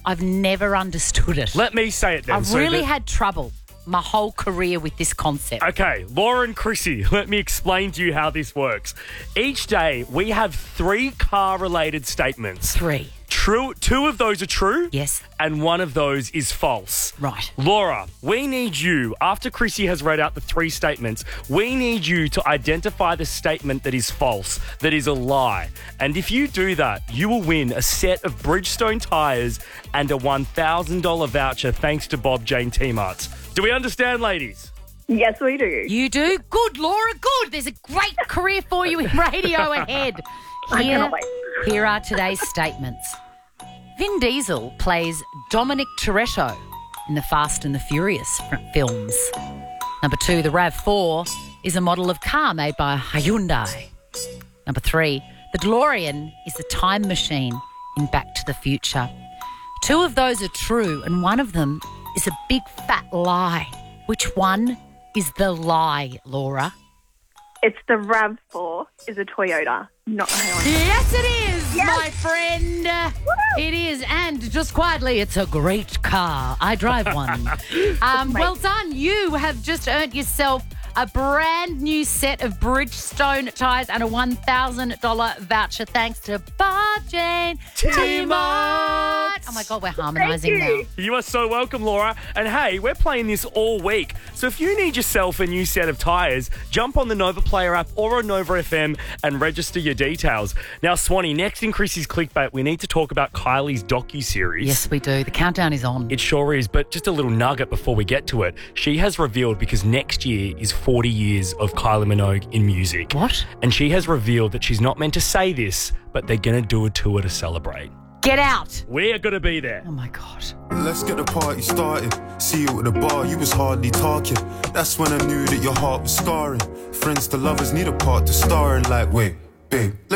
I've never understood it. Let me say it then. I've really had trouble my whole career with this concept. Okay, Laura and Chrissy, let me explain to you how this works. Each day, we have 3 car-related statements. 3. True. 2 of those are true. Yes. And 1 of those is false. Right. Laura, we need you, after Chrissy has read out the 3 statements, we need you to identify the statement that is false, that is a lie. And if you do that, you will win a set of Bridgestone tyres and a $1,000 voucher thanks to Bob Jane T-Marts. Do we understand, ladies? Yes, we do. You do? Good, Laura, good. There's a great career for you in radio ahead. I cannot wait. Here are today's statements. Vin Diesel plays Dominic Toretto in the Fast and the Furious films. Number 2, the RAV4 is a model of car made by Hyundai. Number 3, the DeLorean is a time machine in Back to the Future. 2 of those are true and 1 of them is a big fat lie. Which one is the lie, Laura? It's the RAV4 is a Toyota, not a Hyundai. Yes, it is, Yes. my friend. It is. And just quietly, it's a great car. I drive one. Well done. You have just earned yourself a brand new set of Bridgestone tyres and a $1,000 voucher thanks to Bob Jane T-Mart. Oh, my God, we're harmonising now. You are so welcome, Laura. And hey, we're playing this all week. So if you need yourself a new set of tyres, jump on the Nova Player app or on Nova FM and register your details. Now, Swanee, next in Chrissy's Clickbait, we need to talk about Kylie's docuseries. Yes, we do. The countdown is on. It sure is, but just a little nugget before we get to it. She has revealed, because next year is 40 years of Kylie Minogue in music. What? And she has revealed that she's not meant to say this, but they're going to do a tour to celebrate. Get out. We're going to be there. Oh, my God. Let's get the party started. See you at the bar, you was hardly talking. That's when I knew that your heart was scarring. Friends to lovers need a part to star in. Like, wait, babe, let